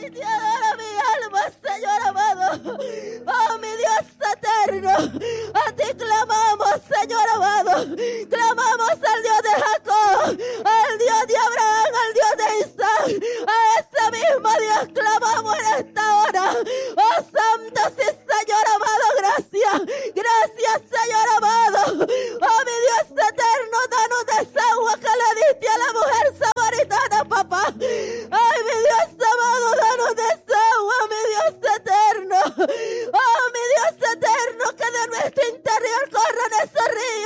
Ay, te adoro mi alma, Señor amado. Oh, mi Dios eterno. A ti clamamos, Señor amado. Clamamos